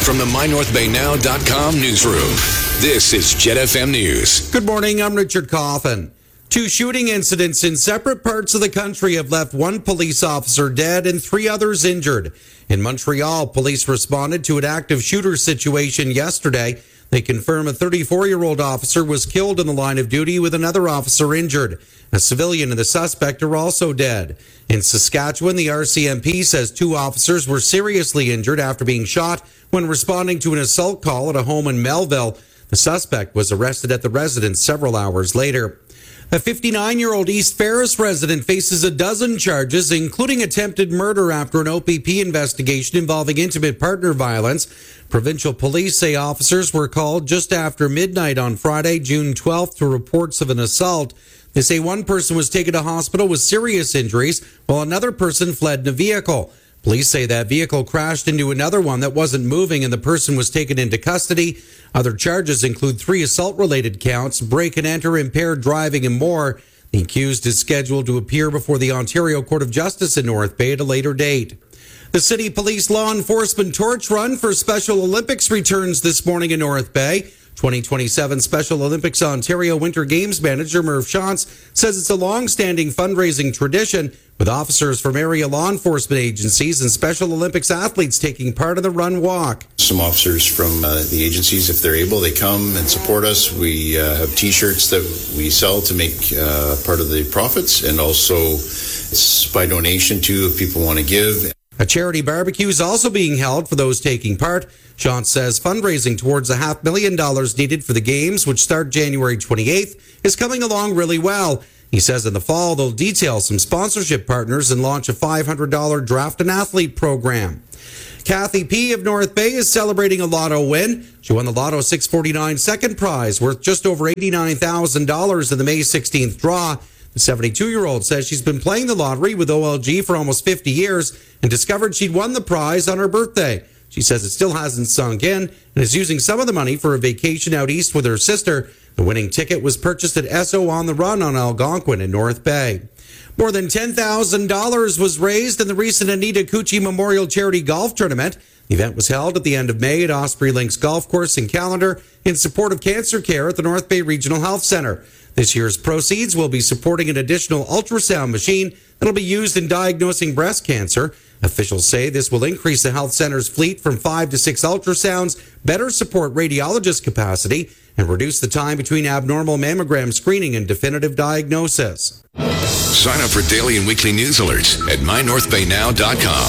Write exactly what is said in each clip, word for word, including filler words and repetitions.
from the my north bay now dot com newsroom, this is Jet F M News. Good morning, I'm Richard Coffin. Two shooting incidents in separate parts of the country have left one police officer dead and three others injured. In Montreal, police responded to an active shooter situation yesterday. They confirm a thirty-four-year-old officer was killed in the line of duty with another officer injured. A civilian and the suspect are also dead. In Saskatchewan, the R C M P says two officers were seriously injured after being shot when responding to an assault call at a home in Melville. The suspect was arrested at the residence several hours later. A fifty-nine-year-old East Ferris resident faces a dozen charges, including attempted murder after an O P P investigation involving intimate partner violence. Provincial police say officers were called just after midnight on Friday, June twelfth, to reports of an assault. They say one person was taken to hospital with serious injuries, while another person fled in a vehicle. Police say that vehicle crashed into another one that wasn't moving and the person was taken into custody. Other charges include three assault-related counts, break and enter, impaired driving, and more. The accused is scheduled to appear before the Ontario Court of Justice in North Bay at a later date. The City Police Law Enforcement Torch Run for Special Olympics returns this morning in North Bay. twenty twenty-seven Special Olympics Ontario Winter Games manager Murph Shantz says it's a long-standing fundraising tradition, with officers from area law enforcement agencies and Special Olympics athletes taking part in the run walk. Some officers from uh, the agencies, if they're able, they come and support us. We uh, have T-shirts that we sell to make uh, part of the profits, and also it's by donation too if people want to give. A charity barbecue is also being held for those taking part. Sean says fundraising towards a half million dollars needed for the games, which start January twenty-eighth, is coming along really well. He says in the fall they'll detail some sponsorship partners and launch a five hundred dollars draft an athlete program. Kathy P. of North Bay is celebrating a lotto win. She won the Lotto six forty-nine second prize, worth just over eighty-nine thousand dollars in the May sixteenth draw. The seventy-two-year-old says she's been playing the lottery with O L G for almost fifty years and discovered she'd won the prize on her birthday. She says it still hasn't sunk in and is using some of the money for a vacation out east with her sister. The winning ticket was purchased at Esso on the Run on Algonquin in North Bay. More than ten thousand dollars was raised in the recent Anita Cucci Memorial Charity Golf Tournament. The event was held at the end of May at Osprey Links Golf Course and Calendar in support of cancer care at the North Bay Regional Health Centre. This year's proceeds will be supporting an additional ultrasound machine that will be used in diagnosing breast cancer. Officials say this will increase the health center's fleet from five to six ultrasounds, better support radiologist capacity, and reduce the time between abnormal mammogram screening and definitive diagnosis. Sign up for daily and weekly news alerts at my north bay now dot com.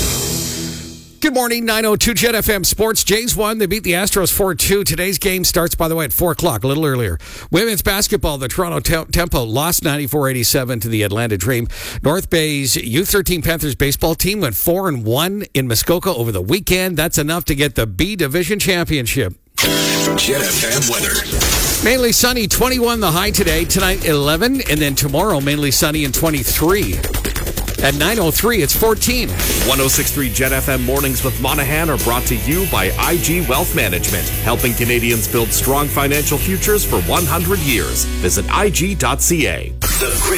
Good morning, nine oh two Jet F M Sports. Jays won. They beat the Astros four two. Today's game starts, by the way, at four o'clock, a little earlier. Women's basketball, the Toronto Te- Tempo lost ninety-four eighty-seven to the Atlanta Dream. North Bay's U thirteen Panthers baseball team went four and one in Muskoka over the weekend. That's enough to get the B Division championship. Jet F M weather. Mainly sunny, twenty-one the high today. Tonight, eleven. And then tomorrow, mainly sunny and twenty-three. At nine oh three, it's fourteen. one oh six point three Jet F M Mornings with Monahan are brought to you by I G Wealth Management, helping Canadians build strong financial futures for one hundred years. Visit I G dot C A.